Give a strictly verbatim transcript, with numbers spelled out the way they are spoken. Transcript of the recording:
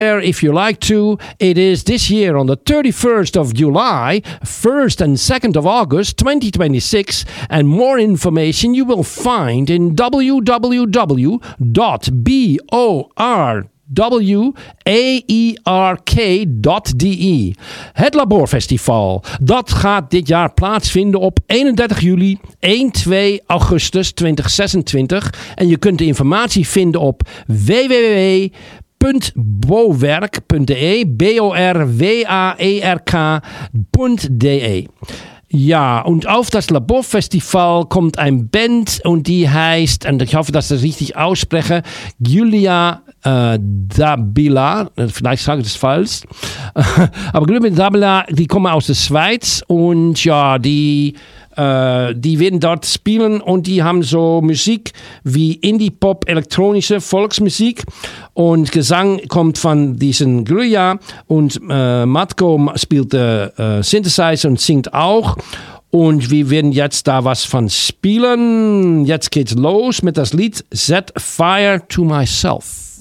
if you like to. It is this year on the thirty-first of July, first and second of August twenty twenty-six, and more information you will find in w w w dot borwerk dot d e. Het Laborfestival, dat gaat dit jaar plaatsvinden op eenendertig juli, één en twee augustus twintig zesentwintig. En je kunt de informatie vinden op w w w punt bowerk punt d e, b o r w a e r k punt d e. Ja, und auf das Laborfestival kommt ein Band und die heißt, und ich hoffe, dass ich das richtig ausspreche, Giulia äh, Dabila, vielleicht sage ich das falsch, aber Giulia Dabila, die kommen aus der Schweiz und ja, die äh, die werden dort spielen und die haben so Musik wie Indie-Pop, elektronische Volksmusik und Gesang kommt von diesen Giulia und äh, Matko spielt äh, Synthesizer und singt auch. Und wir werden jetzt da was von spielen. Jetzt geht's los mit das Lied Set Fire to Myself.